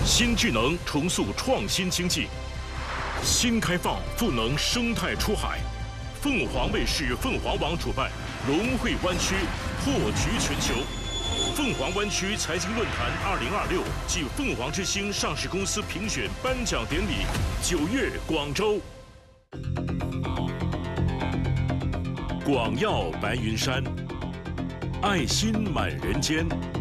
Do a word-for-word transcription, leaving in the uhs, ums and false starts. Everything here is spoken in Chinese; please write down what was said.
新智能重塑创新经济，新开放赋能生态出海。凤凰卫视凤凰网主办龙汇湾区破局全球。凤凰湾区财经论坛二零二六暨凤凰之星上市公司评选颁奖典礼，九月广州。广耀白云山，爱心满人间。